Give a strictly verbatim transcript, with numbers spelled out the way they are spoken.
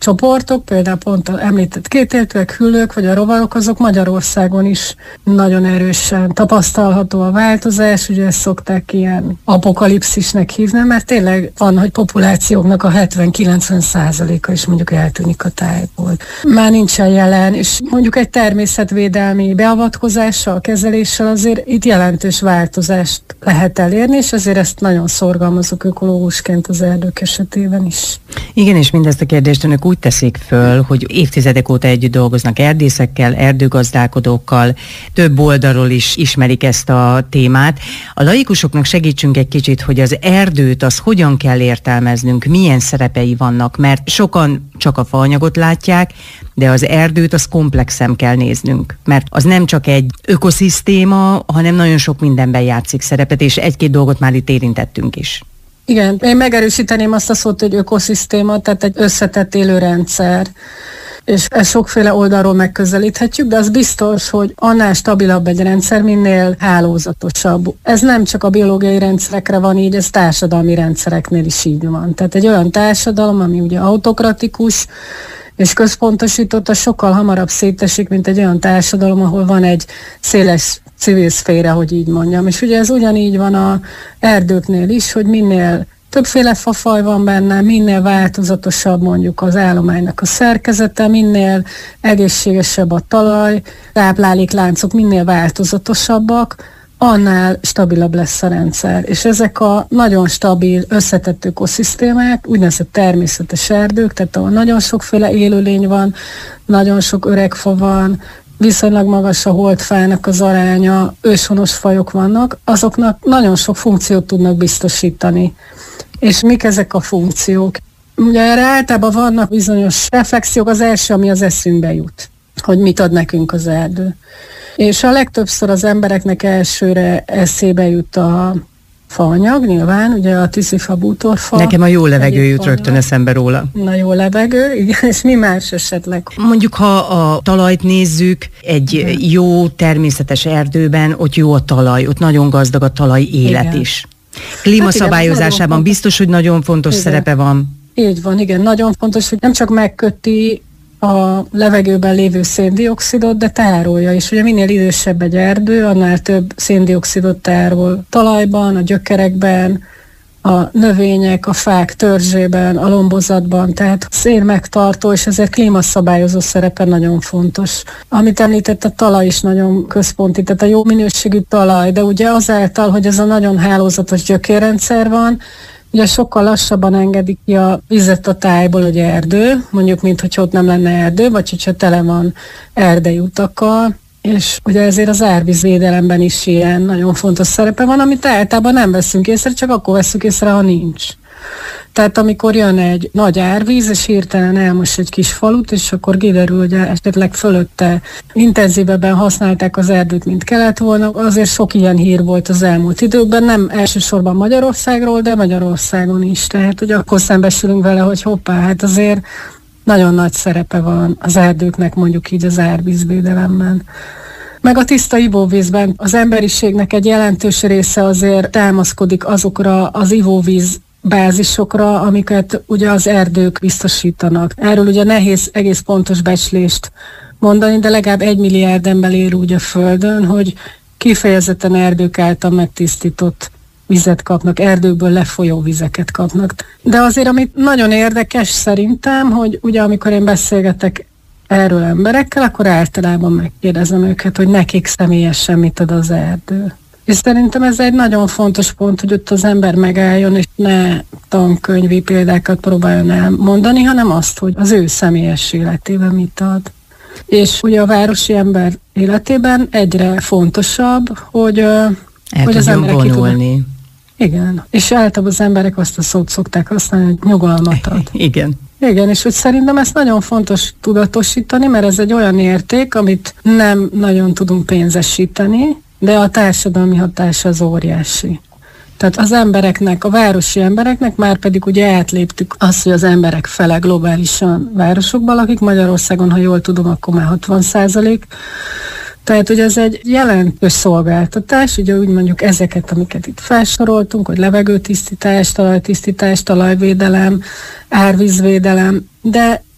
csoportok, például pont a említett kétéltőek, hüllők vagy a rovarok, azok Magyarországon is nagyon erősen tapasztalható a változás, ugye ezt szokták ilyen apokalipszisnek hívni, mert tényleg van, hogy populációknak a hetven-kilencven százaléka is mondjuk eltűnik a tájból. Már nincsen jelen, és mondjuk egy természetvédelmi beavatkozással, kezeléssel azért itt jelentős változást lehet elérni, és azért ezt nagyon szorgalmazok ökológusként az erdők esetében is. Igen, és mindezt a kérdést önök úgy teszik föl, hogy évtizedek óta együtt dolgoznak erdészekkel, erdőgazdálkodókkal, több oldalról is ismerik ezt a témát. A laikusoknak segítsünk egy kicsit, hogy az erdőt az hogyan kell értelmeznünk, milyen szerepei vannak, mert sokan csak a faanyagot látják, de az erdőt az komplexen kell néznünk, mert az nem csak egy ökoszisztéma, hanem nagyon sok mindenben játszik szerepet, és egy-két dolgot már itt érintettünk is. Igen, én megerősíteném azt a szót, hogy ökoszisztéma, tehát egy összetett élő rendszer, és ezt sokféle oldalról megközelíthetjük, de az biztos, hogy annál stabilabb egy rendszer, minél hálózatosabb. Ez nem csak a biológiai rendszerekre van így, ez társadalmi rendszereknél is így van. Tehát egy olyan társadalom, ami ugye autokratikus, és központosított, az sokkal hamarabb szétesik, mint egy olyan társadalom, ahol van egy széles civil szféra, hogy így mondjam. És ugye ez ugyanígy van a erdőknél is, hogy minél többféle fafaj van benne, minél változatosabb mondjuk az állománynak a szerkezete, minél egészségesebb a talaj, táplálékláncok minél változatosabbak, annál stabilabb lesz a rendszer. És ezek a nagyon stabil, összetett ökoszisztémák, úgynevezett természetes erdők, tehát ahol nagyon sokféle élőlény van, nagyon sok öreg fa van, viszonylag magas a holdfának az aránya, őshonos fajok vannak, azoknak nagyon sok funkciót tudnak biztosítani. És mik ezek a funkciók? Ugye erre általában vannak bizonyos reflexiók, az első, ami az eszünkbe jut, hogy mit ad nekünk az erdő. És a legtöbbször az embereknek elsőre eszébe jut a faanyag, nyilván, ugye a tűzifa, bútorfa. Nekem a jó levegő jut rögtön eszembe róla. Na, jó levegő, igen, és mi más esetleg? Mondjuk, ha a talajt nézzük, egy igen. jó természetes erdőben, ott jó a talaj, ott nagyon gazdag a talaj élet igen. is. Klímaszabályozásában hát biztos, hogy nagyon fontos igen. szerepe van. Így van, igen, nagyon fontos, hogy nem csak megköti a levegőben lévő széndioxidot, de tárolja is. Ugye minél idősebb egy erdő, annál több széndioxidot tárol talajban, a gyökerekben, a növények, a fák törzsében, a lombozatban, tehát szén megtartó, és ezért klímaszabályozó szerepe nagyon fontos. Amit említett, a talaj is nagyon központi, tehát a jó minőségű talaj, de ugye azáltal, hogy ez a nagyon hálózatos gyökérrendszer van, ugye sokkal lassabban engedik ki a vizet a tájból, hogy erdő, mondjuk, mint hogy ott nem lenne erdő, vagy hogyha tele van erdei utakkal, és ugye ezért az árvízvédelemben is ilyen nagyon fontos szerepe van, amit általában nem veszünk észre, csak akkor veszünk észre, ha nincs. Tehát amikor jön egy nagy árvíz, és hirtelen elmos egy kis falut, és akkor kiderül, hogy esetleg fölötte intenzívebben használták az erdőt, mint kellett volna, azért sok ilyen hír volt az elmúlt időkben, nem elsősorban Magyarországról, de Magyarországon is. Tehát, hogy akkor szembesülünk vele, hogy hoppá, hát azért nagyon nagy szerepe van az erdőknek, mondjuk így az árvízvédelemben. Meg a tiszta ivóvízben az emberiségnek egy jelentős része azért támaszkodik azokra az ivóvíz bázisokra, amiket ugye az erdők biztosítanak. Erről ugye nehéz egész pontos becslést mondani, de legalább egy milliárd ember él úgy a Földön, hogy kifejezetten erdők által megtisztított vizet kapnak, erdőkből lefolyó vizeket kapnak. De azért, amit nagyon érdekes szerintem, hogy ugye amikor én beszélgetek erről emberekkel, akkor általában megkérdezem őket, hogy nekik személyesen mit ad az erdő. És szerintem ez egy nagyon fontos pont, hogy ott az ember megálljon, és ne tankönyvi példákat próbáljon elmondani, hanem azt, hogy az ő személyes életében mit ad. És ugye a városi ember életében egyre fontosabb, hogy, El hogy az emberek vonulni. Igen, és általában az emberek azt a szót szokták használni, hogy nyugalmat ad. Igen. Igen, és hogy szerintem ezt nagyon fontos tudatosítani, mert ez egy olyan érték, amit nem nagyon tudunk pénzesíteni, de a társadalmi hatása az óriási. Tehát az embereknek, a városi embereknek már pedig ugye átléptük azt, hogy az emberek fele globálisan városokban lakik, Magyarországon, ha jól tudom, akkor már hatvan százalék. Tehát ugye ez egy jelentős szolgáltatás, ugye úgy mondjuk ezeket, amiket itt felsoroltunk, hogy levegőtisztítás, talajtisztítás, talajvédelem, árvízvédelem, de